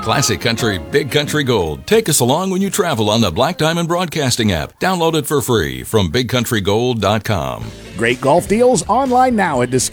Classic Country, Big Country Gold. Take us along when you travel on the Black Diamond Broadcasting app. Download it for free from BigCountryGold.com. Great golf deals online now at